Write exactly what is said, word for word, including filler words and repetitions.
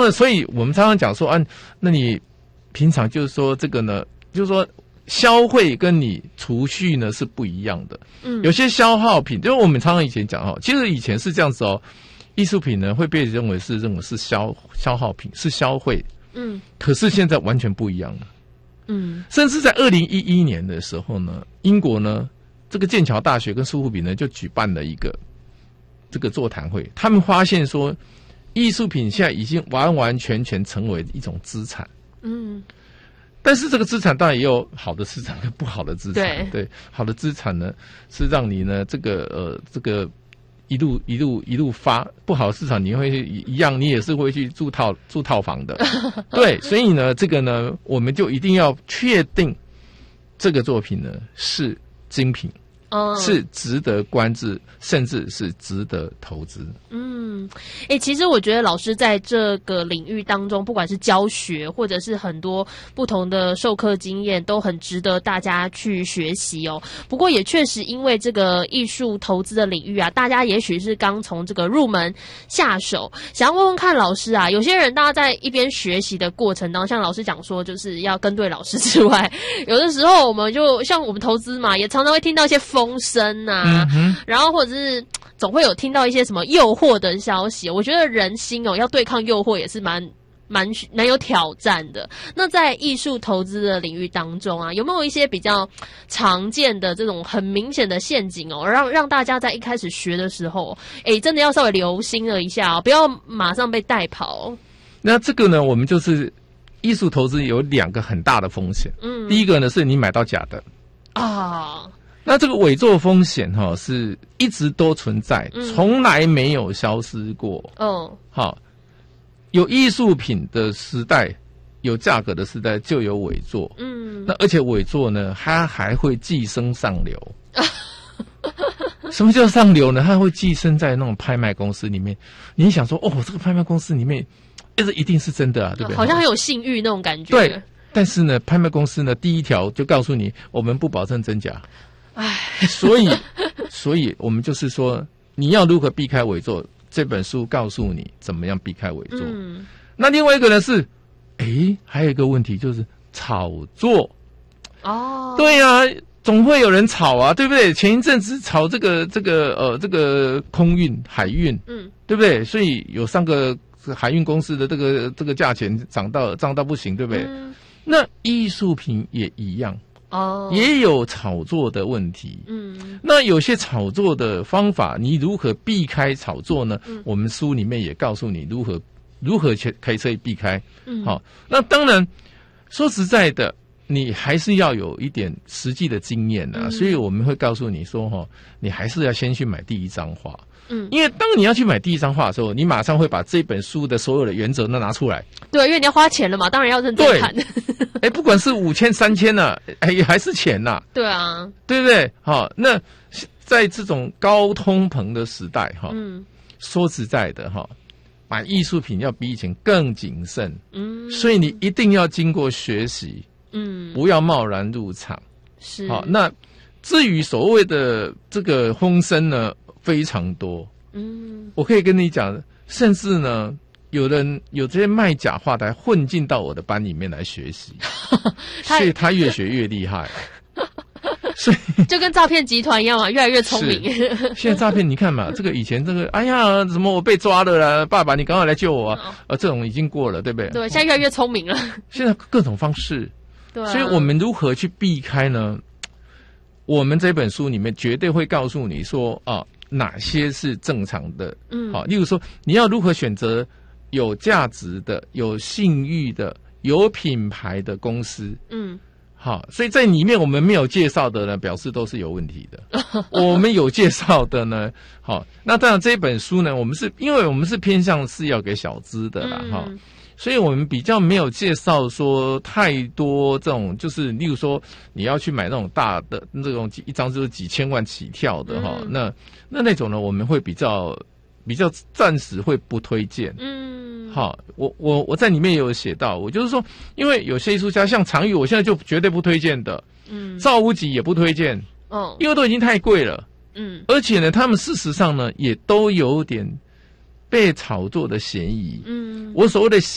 那所以我们常常讲说啊，那你平常就是说这个呢，就是说消费跟你储蓄呢是不一样的。嗯，有些消耗品，就是我们常常以前讲哈，其实以前是这样子哦，艺术品呢会被认为是认为是消消耗品，是消费。嗯，可是现在完全不一样了。嗯，甚至在二零一一年的时候呢，英国呢这个剑桥大学跟苏富比呢就举办了一个这个座谈会，他们发现说，艺术品现在已经完完全全成为一种资产。嗯。但是这个资产当然也有好的资产跟不好的资产。对，对，好的资产呢是让你呢这个呃这个一路一路一路发，不好的市场你会一样，你也是会去住套住套房的。对，所以呢这个呢我们就一定要确定这个作品呢是精品。嗯，是值得关注，甚至是值得投资。 嗯，哎、欸，其实我觉得老师在这个领域当中，不管是教学或者是很多不同的授课经验，都很值得大家去学习哦。不过也确实因为这个艺术投资的领域啊，大家也许是刚从这个入门下手，想要问问看老师啊，有些人大家在一边学习的过程当中，像老师讲说，就是要跟对老师之外，有的时候我们就像我们投资嘛，也常常会听到一些风声啊、嗯，然后或者是总会有听到一些什么诱惑的消息。我觉得人心哦，要对抗诱惑也是蛮蛮蛮有挑战的。那在艺术投资的领域当中啊，有没有一些比较常见的这种很明显的陷阱哦，让让大家在一开始学的时候，哎，真的要稍微留心了一下哦，不要马上被带跑。 那这个呢，我们就是艺术投资有两个很大的风险。嗯，第一个呢是你买到假的啊。那这个伪作风险哈、哦、是一直都存在，从来没有消失过。哦，好，有艺术品的时代，有价格的时代，就有伪作。嗯，那而且伪作呢，它还会寄生上流。什么叫上流呢？它会寄生在那种拍卖公司里面。你想说，哦，这个拍卖公司里面，这一定是真的啊，对不对？ 好像很有信誉那种感觉。 对，但是呢，拍卖公司呢，第一条就告诉你，我们不保证真假。唉，所以，所以我们就是说，你要如何避开伪作？这本书告诉你怎么样避开伪作。嗯，那另外一个呢是，诶，还有一个问题就是炒作。哦，对呀、啊，总会有人炒啊，对不对？前一阵子炒这个这个呃这个空运海运，嗯，对不对？所以有三个海运公司的这个这个价钱涨到涨到不行，对不对？嗯、那艺术品也一样。哦，也有炒作的问题。嗯，那有些炒作的方法，你如何避开炒作呢？嗯、我们书里面也告诉你如何如何可以可以避开。嗯，好，那当然说实在的，你还是要有一点实际的经验啊。嗯、所以我们会告诉你说，哈，你还是要先去买第一张画。嗯，因为当你要去买第一张画的时候，你马上会把这本书的所有的原则都拿出来。对， 因为你要花钱了嘛，当然要认真看。 哎、欸，不管是五千、三千呢，哎，也还是钱呐、啊。 对啊， 对不对？好，那在这种高通膨的时代，哈，嗯，说实在的，哈，买艺术品要比以前更谨慎。嗯，所以你一定要经过学习，嗯，不要贸然入场。是，好，那至于所谓的这个风声呢？非常多，嗯，我可以跟你讲，甚至呢，有人有这些卖假画的，还混进到我的班里面来学习，所以他越学越厉害，所以就跟诈骗集团一样嘛，越来越聪明。 现在诈骗，你看嘛，这个以前这个，哎呀，什么我被抓了啦，爸爸你赶快来救我啊，哦、呃，这种已经过了，对不对？ 对，现在越来越聪明了。 现在各种方式，对、啊，所以我们如何去避开呢？我们这本书里面绝对会告诉你说啊。哪些是正常的？嗯，好，例如说，你要如何选择有价值的、有信誉的、有品牌的公司？嗯，好，所以在里面我们没有介绍的呢，表示都是有问题的。我们有介绍的呢，好，那当然这本书呢，我们是因为我们是偏向是要给小资的啦，哈、嗯。所以我们比较没有介绍说太多这种，就是例如说你要去买那种大的这种一张就是几千万起跳的哈、嗯，那那那种呢，我们会比较比较暂时会不推荐。嗯，好，我我我在里面也有写到，我就是说，因为有些艺术家像常玉，我现在就绝对不推荐的。嗯，赵无极也不推荐。哦，因为都已经太贵了。嗯，而且呢，他们事实上呢，也都有点被炒作的嫌疑。嗯，我所谓的